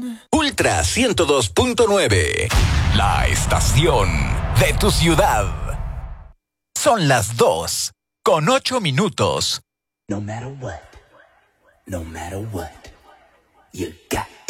Ultra 102.9, la estación de tu ciudad. Son las 2:08. No matter what, you got